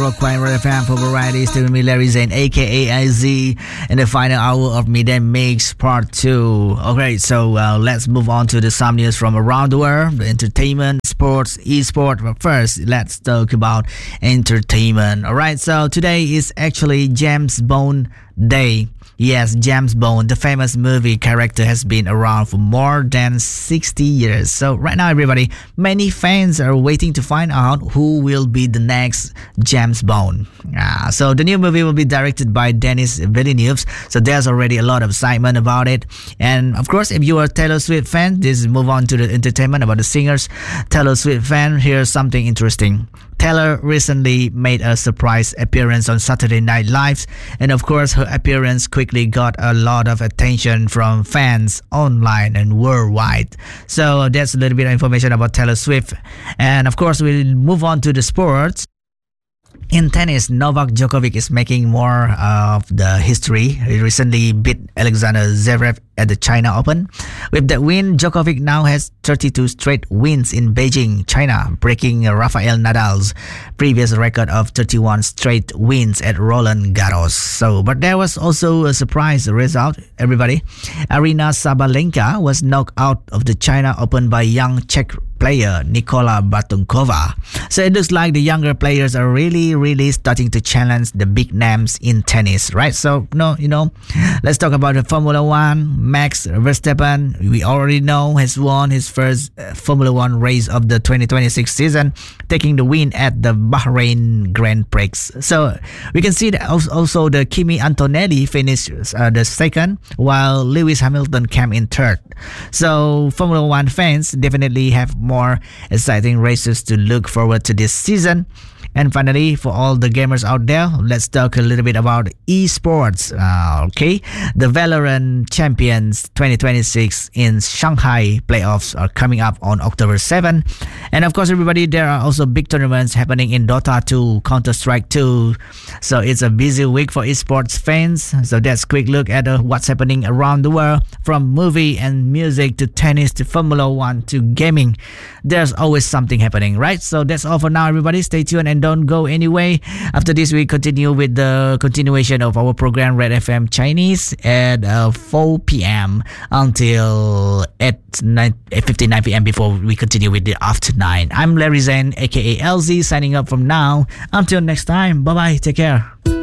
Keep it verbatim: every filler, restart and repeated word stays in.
for Quiet Red F M for variety. Still with me, Larry Zane, aka I Z, in the final hour of Midday Mix Part two. Okay, so uh, let's move on to the some news from around the world, the entertainment, sports, e-sport. But first, let's talk about entertainment. Alright, so today is actually James Bond Day. Yes, James Bond, the famous movie character, has been around for more than sixty years. So right now, everybody, many fans are waiting to find out who will be the next James Bond. Uh, so the new movie will be directed by Denis Villeneuve. So there's already a lot of excitement about it. And of course, if you are a Taylor Swift fan, this move on to the entertainment about the singers. Taylor Swift fan, here's something interesting. Taylor recently made a surprise appearance on Saturday Night Live, and of course her appearance quickly got a lot of attention from fans online and worldwide. So that's a little bit of information about Taylor Swift. And of course we'll move on to the sports. In tennis, Novak Djokovic is making more of the history. He recently beat Alexander Zverev at the China Open. With that win, Djokovic now has thirty-two straight wins in Beijing, China, breaking Rafael Nadal's previous record of thirty-one straight wins at Roland Garros. So, but there was also a surprise result, everybody. Aryna Sabalenka was knocked out of the China Open by young Czech player Nikola Batunkova. So it looks like the younger players are really, really starting to challenge the big names in tennis, right? So, no, you know, let's talk about the Formula One. Max Verstappen, we already know, has won his first uh, Formula One race of the twenty twenty-six season, taking the win at the Bahrain Grand Prix. So we can see that also the Kimi Antonelli finished uh, the second, while Lewis Hamilton came in third. So Formula One fans definitely have more exciting races to look forward to this season. And finally, for all the gamers out there, let's talk a little bit about esports. Uh, okay, the Valorant Champions twenty twenty-six in Shanghai playoffs are coming up on October seventh. And of course, everybody, there are also big tournaments happening in Dota two, Counter-Strike two. So it's a busy week for esports fans. So that's a quick look at uh, what's happening around the world, from movie and music to tennis to Formula One to gaming. There's always something happening, right? So that's all for now, everybody. Stay tuned and don't go anyway. After this, we continue with the continuation of our program Red F M Chinese at uh, four p.m. until eight fifty-nine p.m. before we continue with the After nine. I'm Larry Zen, aka L Z, signing up from now. Until next time, bye bye, take care.